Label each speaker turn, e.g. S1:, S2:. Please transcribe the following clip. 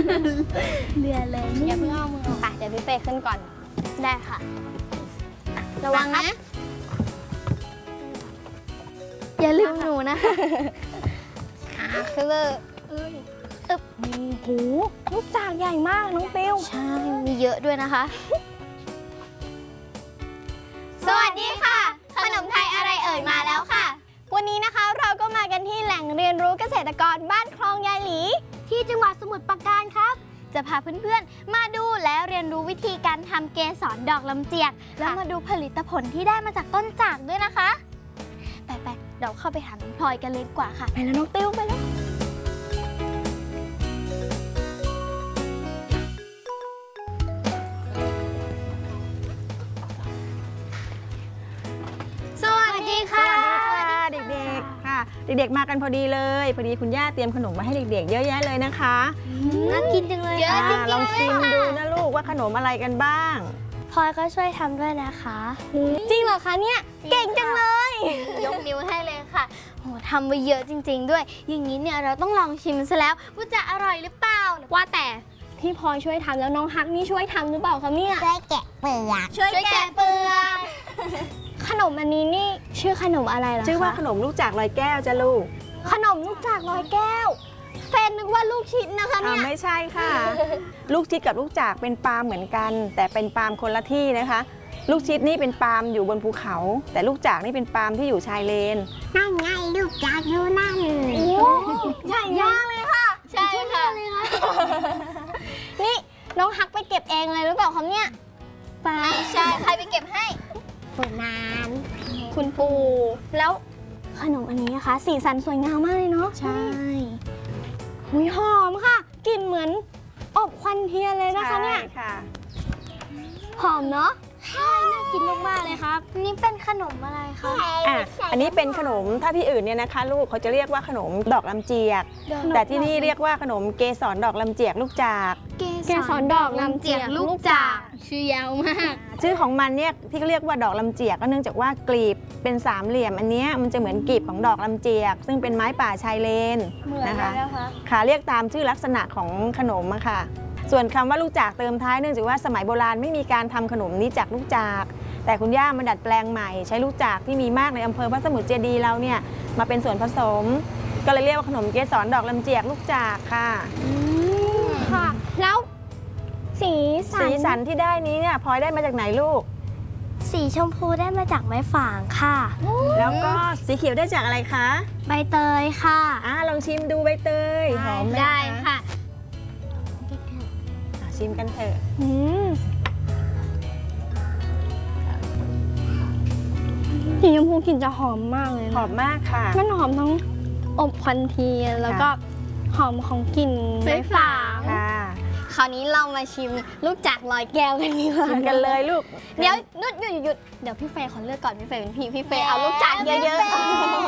S1: เรือเลย
S2: อย่าเพิ่งเอามือค่ะเดี๋ยวพี่เฟย์ขึ้นก่อน
S1: ได้ค่ะ
S2: ระวังนะ
S1: อย่าลืมหนูนะคะ
S2: คือเลย
S1: โหลูกจากใหญ่มากน้องติวใช่มีเยอะด้วยนะคะ
S2: สวัสดีค่ะขนมไทยอะไรเอ่ยมาแล้วค่ะวันนี้นะคะเราก็มากันที่แหล่งเรียนรู้เกษตรกรบ้านคลองยายหลี
S1: ที่จังหวัดสมุทรปราการครับจะพาเพื่อนๆมาดูและเรียนรู้วิธีการทำเกสรดอกลำเจียกแล้วมาดูผลิตผลที่ได้มาจากต้นจากด้วยนะคะไปๆเราเข้าไปหาน้องพลอยกันเลยดีกว่าค่ะไปแล้วน้องติวไปแล้ว
S2: สวัสดีค่ะ
S3: เด็กๆค่ะเด็กๆมากันพอดีเลยพอดีคุณย่าเตรียมขนมมาให้เด็กๆเยอะแยะเลยนะคะ
S1: น่ากินจังเลย
S2: เยอะจริงๆ
S3: ลองชิมดูนะลูกว่าขนมอะไรกันบ้าง
S1: พลอยก็ช่วยทำด้วยนะคะ
S2: จริงเหรอคะเนี่ยเก่งจังเลย
S1: ยกนิ้วให้เลยค่ะโหทำไปเยอะจริงๆด้วยอย่างนี้เนี่ยเราต้องลองชิมซะแล้วว่าจะอร่อยหรือเปล่า
S2: ว่าแต่พี่พลอยช่วยทำแล้วน้องฮักนี่ช่วยทำหรือเปล่าคะเนี่ย
S1: ช่วยแกะเปลือก
S2: ช่วยแกะเปลือกขนมอันนี้นี่ชื่อขนมอะไรล่ะคะ
S3: ชื่อว่าขนมลูกจากลอยแก้วจ้ะลูก
S2: ขนมลูกจากลอยแก้วเฟนนึกว่าลูกชิดนะคะเนี่ย
S3: ไม่ใช่ค่ะ ลูกชิดกับลูกจากเป็นปาล์มเหมือนกันแต่เป็นปาล์มคนละที่นะคะลูกชิดนี่เป็นปาล์มอยู่บนภูเขาแต่ลูกจากนี่เป็นปาล์มที่อยู่ชายเลน
S1: นั่นไงลูกจากอยู่นั่น
S2: ใหญ่มากเลยค่ะ
S1: ใช่ค่ะเลยค่ะ
S2: นี่น้องฮักไปเก็บเองเลยหรือเปล่าคะเนี่ย
S1: ไม่ใช่ใครไปเก็บให้
S2: ปู่นานคุณปู่แล้วขนมอันนี้นะคะสีสันสวยงามมากเลยเนาะ
S1: ใช่
S2: หุยหอมค่ะกลิ่นเหมือนอบควันเทียนเลยนะคะเนี่ยหอมเนาะ
S1: ใช่น่ากินมากๆเลยครับนี่เป็นขนมอะไรคะ
S3: อันนี้เป็นขนมถ้าที่อื่นเนี่ยนะคะลูกเขาจะเรียกว่าขนมดอกลำเจียกแต่ที่นี่เรียกว่าขนมเกสรดอกลำเจียกลูกจาก
S2: เกสรดอกลำเจียกลูกจากชื่อยาวมาก
S3: ชื่อของมันเนี่ยที่เขาเรียกว่าดอกลำเจียกก็เนื่องจากว่ากลีบเป็นสามเหลี่ยมอันนี้มันจะเหมือนกลีบของดอกลำเจียกซึ่งเป็นไม้ป่าชายเลนนะคะค่ะเรียกตามชื่อลักษณะของขนมอะค่ะส่วนคำว่าลูกจากเติมท้ายเนื่องจากว่าสมัยโบราณไม่มีการทำขนมนี้จากลูกจากแต่คุณย่ามาดัดแปลงใหม่ใช้ลูกจากที่มีมากในอำเภอพระสมุทรเจดีย์เราเนี่ยมาเป็นส่วนผสมก็เลยเรียกว่าขนมเกสรดอกลำเจียกลูกจากค่ะ
S2: ค่ะแล้วสีสัน
S3: ที่ได้นี้เนี่ยพลอยได้มาจากไหนลูก
S1: สีชมพูได้มาจากไม้ฝางค่ะ
S3: แล้วก็สีเขียวได้จากอะไรคะ
S1: ใบเตยค่ะ
S3: ลองชิมดูใบเตยหอมไหม
S2: ได้ค่ะ
S3: ชิมกันเถอะ
S2: สีชมพูกลิ่นจะหอมมากเลย
S3: หอมมากค่ะ
S2: มันหอมทั้งอบควันเทียนแล้วก็หอมของกลิ่นไม้ฝางคราวนี้เรามาชิมลูกจากลอยแก้วกันดีกว่า
S3: ชิมกันเลยลูก
S2: เดี๋ยวหยุดเดี๋ยวพี่เฟย์ขอเลือกก่อนพี่เฟย์เป็นพี่เฟย์เอาลูกจากเยอะๆ